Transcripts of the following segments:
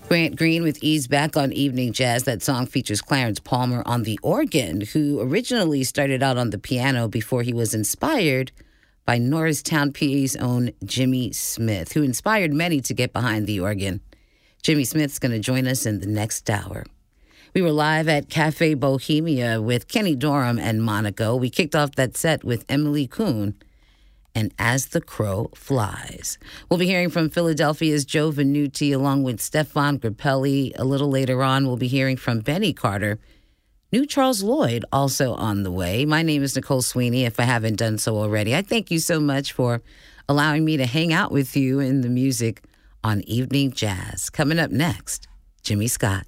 Grant Green with Ease back on Evening Jazz. That song features Clarence Palmer on the organ, who originally started out on the piano before he was inspired by Norristown, PA's own Jimmy Smith, who inspired many to get behind the organ. Jimmy Smith's going to join us in the next hour. We were live at Cafe Bohemia with Kenny Dorham and Monaco. We kicked off that set with Emily Kuhn and As the Crow Flies. We'll be hearing from Philadelphia's Joe Venuti along with Stefan Grappelli. A little later on, we'll be hearing from Benny Carter. New Charles Lloyd also on the way. My name is Nicole Sweeney, if I haven't done so already. I thank you so much for allowing me to hang out with you in the music on Evening Jazz. Coming up next, Jimmy Scott.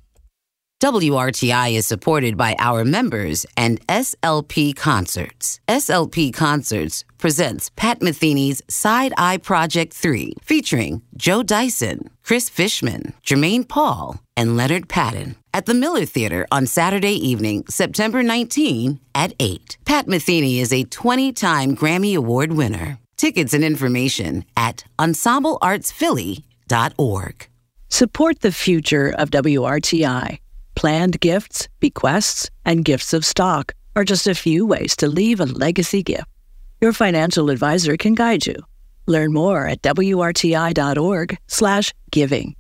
WRTI is supported by our members and SLP Concerts. SLP Concerts presents Pat Metheny's Side Eye Project 3, featuring Joe Dyson, Chris Fishman, Jermaine Paul, and Leonard Patton at the Miller Theater on Saturday evening, September 19 at 8. Pat Metheny is a 20-time Grammy Award winner. Tickets and information at ensembleartsphilly.org. Support the future of WRTI. Planned gifts, bequests, and gifts of stock are just a few ways to leave a legacy gift. Your financial advisor can guide you. Learn more at WRTI.org/giving.